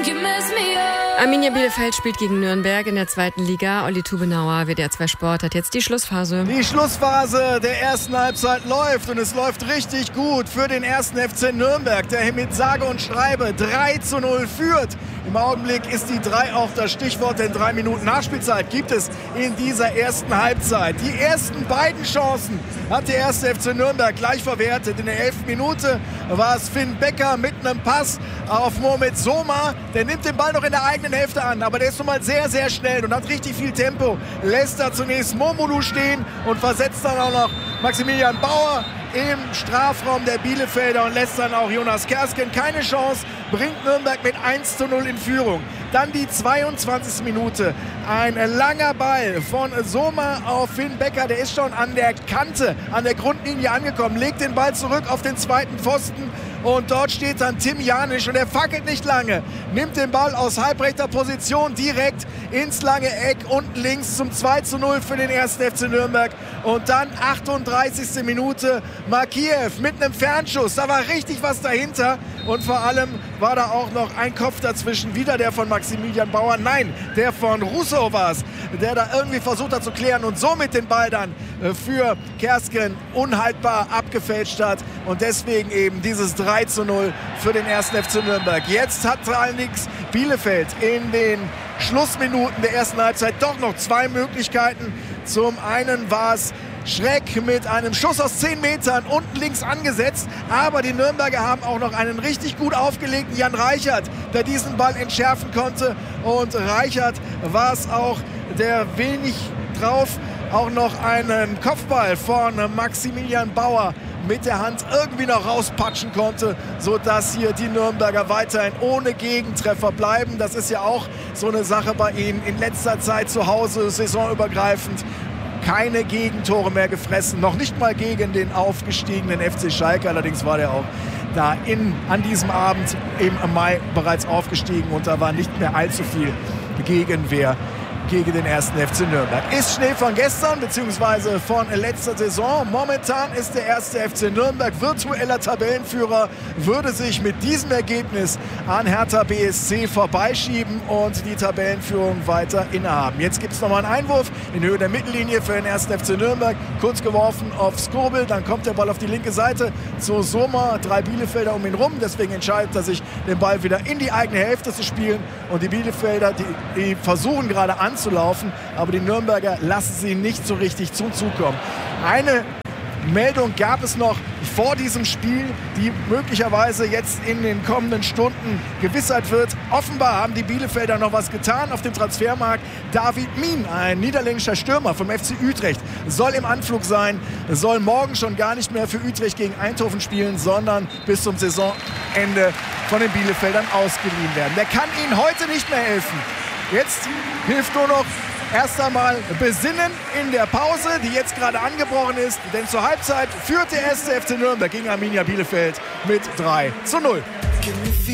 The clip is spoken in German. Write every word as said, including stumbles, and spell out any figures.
Arminia Bielefeld spielt gegen Nürnberg in der zweiten Liga. Olli Tubenauer, W D R zwei Sport, hat jetzt die Schlussphase. Die Schlussphase der ersten Halbzeit läuft und es läuft richtig gut für den ersten F C Nürnberg, der mit sage und schreibe drei zu null führt. Im Augenblick ist die drei auch das Stichwort, denn drei Minuten Nachspielzeit gibt es in dieser ersten Halbzeit. Die ersten beiden Chancen hat der erste F C Nürnberg gleich verwertet. In der elften Minute war es Finn Becker mit einem Pass auf Mohamed Soma. Der nimmt den Ball noch in der eigenen Hälfte an, aber der ist nun mal sehr, sehr schnell und hat richtig viel Tempo. Lässt da zunächst Momolu stehen und versetzt dann auch noch Maximilian Bauer im Strafraum der Bielefelder und lässt dann auch Jonas Kersken keine Chance, bringt Nürnberg mit eins zu null in Führung. Dann die zweiundzwanzigste Minute, ein langer Ball von Soma auf Finn Becker, der ist schon an der Kante, an der Grundlinie angekommen, legt den Ball zurück auf den zweiten Pfosten und dort steht dann Tim Janisch und er fackelt nicht lange, nimmt den Ball aus halbrechter Position direkt ins lange Eck unten links zum zwei zu null für den ersten F C Nürnberg und dann achtunddreißigste Minute Makiev mit einem Fernschuss, da war richtig was dahinter und vor allem war da auch noch ein Kopf dazwischen, wieder der von Maximilian Bauer, nein, der von Rousseau war es, der da irgendwie versucht hat zu klären und somit den Ball dann für Kersken unhaltbar abgefälscht hat und deswegen eben dieses drei zu null für den ersten F C Nürnberg. Jetzt hat Tralnix Bielefeld in den Schlussminuten der ersten Halbzeit doch noch zwei Möglichkeiten. Zum einen war es Schreck mit einem Schuss aus zehn Metern unten links angesetzt, aber die Nürnberger haben auch noch einen richtig gut aufgelegten Jan Reichert, der diesen Ball entschärfen konnte und Reichert war es auch, der wenig drauf auch noch einen Kopfball von Maximilian Bauer mit der Hand irgendwie noch rauspatschen konnte, sodass hier die Nürnberger weiterhin ohne Gegentreffer bleiben. Das ist ja auch so eine Sache bei ihnen in letzter Zeit zu Hause, saisonübergreifend. Keine Gegentore mehr gefressen, noch nicht mal gegen den aufgestiegenen F C Schalke. Allerdings war der auch da in, an diesem Abend im Mai bereits aufgestiegen und da war nicht mehr allzu viel Gegenwehr gegen den ersten F C Nürnberg. Ist Schnee von gestern bzw. von letzter Saison. Momentan ist der erste F C Nürnberg virtueller Tabellenführer, würde sich mit diesem Ergebnis an Hertha B S C vorbeischieben und die Tabellenführung weiter innehaben. Jetzt gibt es nochmal einen Einwurf in Höhe der Mittellinie für den ersten F C Nürnberg. Kurz geworfen auf Skobel, dann kommt der Ball auf die linke Seite zu Soma. Drei Bielefelder um ihn rum, deswegen entscheidet er sich, den Ball wieder in die eigene Hälfte zu spielen. Und die Bielefelder, die, die versuchen gerade anzulaufen, aber die Nürnberger lassen sie nicht so richtig zum Zug kommen. Eine Meldung gab es noch vor diesem Spiel, die möglicherweise jetzt in den kommenden Stunden gewissheit wird. Offenbar haben die Bielefelder noch was getan auf dem Transfermarkt. David Mien, ein niederländischer Stürmer vom F C Utrecht, soll im Anflug sein, soll morgen schon gar nicht mehr für Utrecht gegen Eindhoven spielen, sondern bis zum Saisonende von den Bielefeldern ausgeliehen werden. Der kann ihnen heute nicht mehr helfen. Jetzt hilft nur noch erst einmal besinnen in der Pause, die jetzt gerade angebrochen ist. Denn zur Halbzeit führt der erste F C Nürnberg gegen Arminia Bielefeld mit drei zu null.